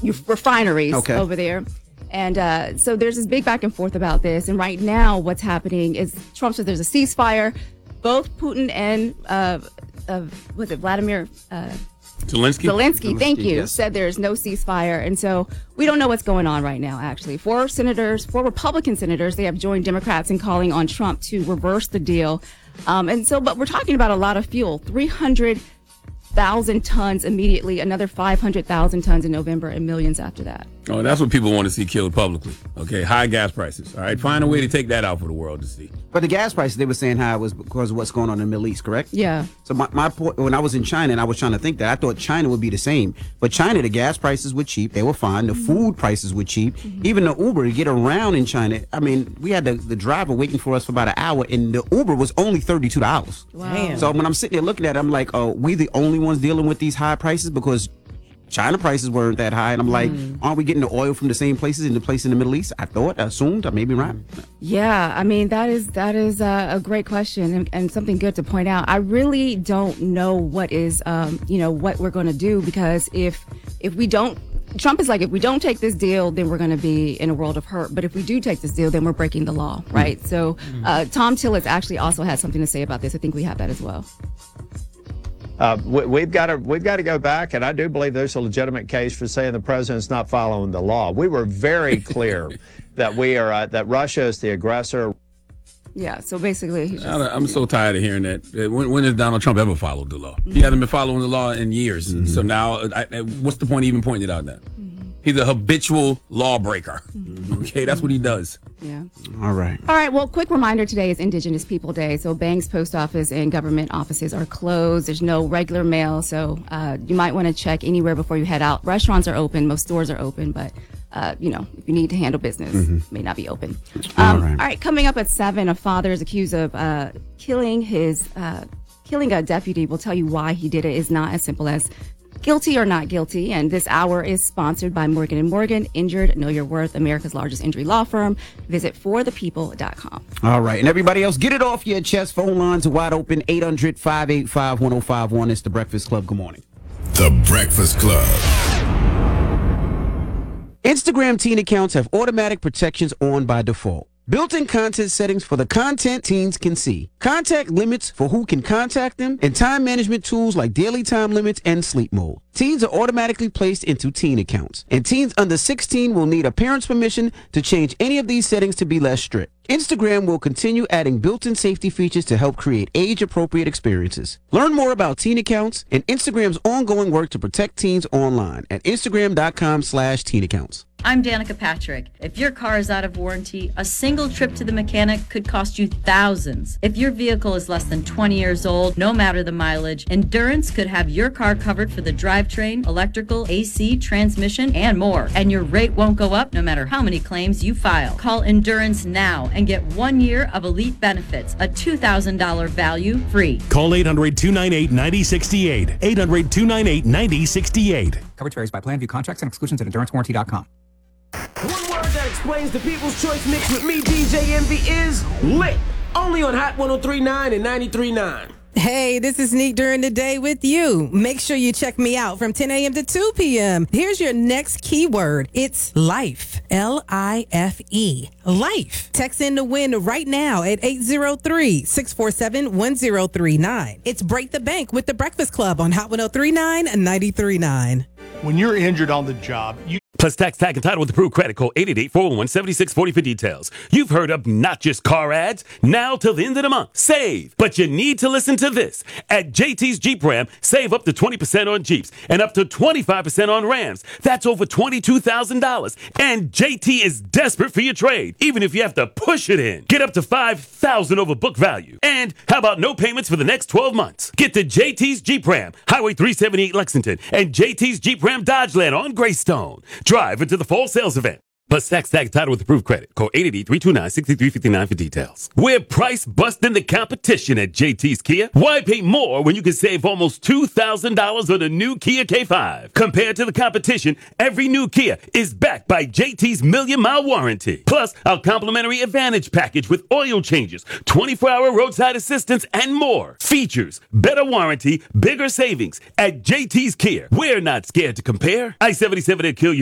refineries over there. And so there's this big back and forth about this. And right now what's happening is Trump says there's a ceasefire. Both Putin and Vladimir Zelensky, thank you, yes, said there's no ceasefire. And so we don't know what's going on right now, actually. Four Republican senators, they have joined Democrats in calling on Trump to reverse the deal. But we're talking about a lot of fuel, 300,000 tons immediately, another 500,000 tons in November, and millions after that. Oh, that's what people want to see killed publicly. Okay, high gas prices. All right, find a way to take that out for the world to see. But the gas prices, they were saying how it was because of what's going on in the Middle East, correct? Yeah. So my point, when I was in China and I was trying to think that, I thought China would be the same. But China, the gas prices were cheap. They were fine. The food prices were cheap. Even the Uber to get around in China, I mean, we had the driver waiting for us for about an hour, and the Uber was only $32. Wow. So when I'm sitting there looking at it, I'm like, oh, we the only ones dealing with these high prices? Because China prices weren't that high, and I'm like, aren't we getting the oil from the same places in the place in the Middle East? I assumed, I may be right. Yeah, I mean, that is a great question and something good to point out. I really don't know what is, what we're going to do, because if we don't, Trump is like, if we don't take this deal, then we're going to be in a world of hurt. But if we do take this deal, then we're breaking the law, right? So Tom Tillis actually also had something to say about this. I think we have that as well. We've got to go back, and I do believe there's a legitimate case for saying the president's not following the law. We were very clear that that Russia is the aggressor. Yeah, so basically, I'm so tired of hearing that. When has Donald Trump ever followed the law? He hasn't been following the law in years. So now, what's the point of even pointing it out now? He's a habitual lawbreaker. Okay, that's what he does. Yeah. All right. Well, quick reminder, today is Indigenous People Day. So banks, post office, and government offices are closed. There's no regular mail. So you might want to check anywhere before you head out. Restaurants are open. Most stores are open. But, if you need to handle business, it may not be open. All right. Coming up at 7, a father is accused of killing a deputy. We'll tell you why he did it. It's not as simple as guilty or not guilty. And this hour is sponsored by Morgan & Morgan. Injured, know your worth, America's largest injury law firm. Visit forthepeople.com. All right. And everybody else, get it off your chest. Phone lines are wide open. 800-585-1051. It's The Breakfast Club. Good morning. The Breakfast Club. Instagram teen accounts have automatic protections on by default. Built-in content settings for the content teens can see. Contact limits for who can contact them, and time management tools like daily time limits and sleep mode. Teens are automatically placed into teen accounts, and teens under 16 will need a parent's permission to change any of these settings to be less strict. Instagram will continue adding built-in safety features to help create age-appropriate experiences. Learn more about teen accounts and Instagram's ongoing work to protect teens online at instagram.com/teen accounts. I'm Danica Patrick. If your car is out of warranty, a single trip to the mechanic could cost you thousands. If your vehicle is less than 20 years old, no matter the mileage, Endurance could have your car covered for the drivetrain, electrical, AC, transmission, and more. And your rate won't go up no matter how many claims you file. Call Endurance now and get 1 year of elite benefits, a $2,000 value free. Call 800-298-9068. 800-298-9068. Coverage varies by plan. View contracts and exclusions at endurancewarranty.com. One word that explains the People's Choice Mix with me, DJ Envy, is lit. Only on Hot 103.9 and 93.9. Hey, this is Neat during the day with you. Make sure you check me out from 10 a.m. to 2 p.m. Here's your next keyword. It's life. L-I-F-E. Life. Text in to win right now at 803-647-1039. It's Break the Bank with The Breakfast Club on Hot 103.9 and 93.9. When you're injured on the job, Plus tax, tag, and title with approved credit. Call 888-401-7640 for details. You've heard of not just car ads. Now till the end of the month. Save. But you need to listen to this. At JT's Jeep Ram, save up to 20% on Jeeps and up to 25% on Rams. That's over $22,000. And JT is desperate for your trade, even if you have to push it in. Get up to $5,000 over book value. And how about no payments for the next 12 months? Get to JT's Jeep Ram, Highway 378 Lexington, and JT's Jeep Ram Dodgeland on Greystone. Drive into the fall sales event. Plus tax, tag, title with approved credit. Call 888-329-6359 for details. We're price busting the competition at JT's Kia. Why pay more when you can save almost $2,000 on a new Kia K5? Compared to the competition, every new Kia is backed by JT's million-mile warranty. Plus, our complimentary Advantage package with oil changes, 24-hour roadside assistance, and more. Features, better warranty, bigger savings. At JT's Kia, we're not scared to compare. I-77 at Kill